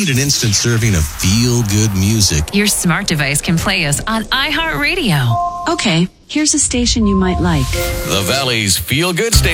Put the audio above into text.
need an instant serving of feel-good music, your smart device can play us on iHeartRadio. Okay, here's a station you might like. The Valley's Feel Good Station.